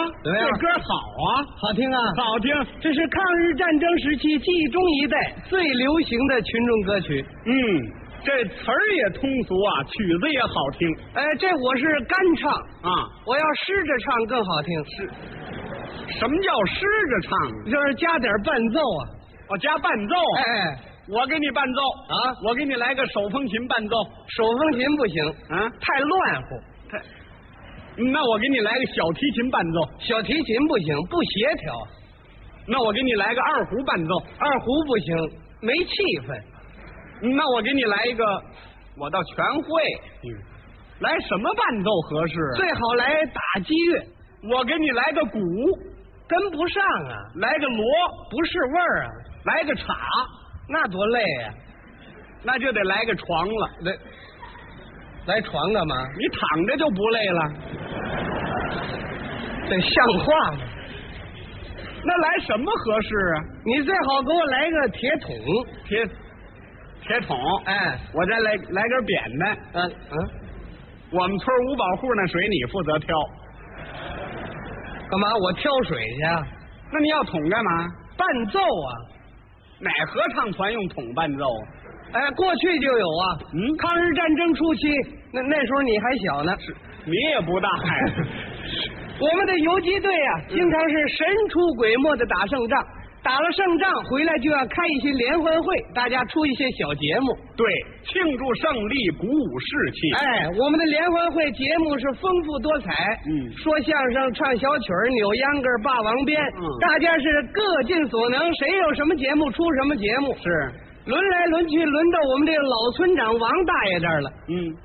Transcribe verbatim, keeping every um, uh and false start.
怎么样？ 这歌好啊， 好听啊， 好听。 这是抗日战争时期冀中一带最流行的群众歌曲。 嗯，这词儿也通俗啊，曲子也好听。 哎，这我是干唱啊， 我要湿着唱更好听。 是，什么叫湿着唱？ 就是加点伴奏啊。 哦，加伴奏。 哎， 我给你伴奏啊， 我给你来个手风琴伴奏。 手风琴不行， 啊， 太乱乎。 太，那我给你来个小提琴伴奏。 小提琴不行，不协调。 那我给你来个二胡伴奏。 二胡不行，没气氛。 那我给你来一个，我倒全会。嗯，来什么伴奏合适？ 最好来打击乐。 我给你来个鼓， 跟不上啊。 来个锣， 不是味儿啊。 来个镲， 那多累呀、啊！ 那就得来个床了。 来，来床干嘛？ 你躺着就不累了， 这像话吗？ 那来什么合适啊？ 你最好给我来个铁桶， 铁铁桶。 哎， 我再来来根扁担。 嗯嗯， 我们村五保户那水你负责挑。 干嘛？我挑水去啊？ 那你要桶干嘛？ 伴奏啊。 哪合唱团用桶伴奏？ 哎，过去就有啊。 嗯， 抗日战争初期，那那时候你还小呢。 是，你也不大呀。 我们的游击队啊，经常是神出鬼没的打胜仗，打了胜仗回来就要开一些联欢会，大家出一些小节目。 对，庆祝胜利，鼓舞士气。 哎，我们的联欢会节目是丰富多彩。 嗯， 说相声、唱小曲儿、扭秧歌、霸王鞭。 嗯， 大家是各尽所能，谁有什么节目出什么节目。 是， 轮来轮去，轮到我们这个老村长王大爷这儿了。 嗯。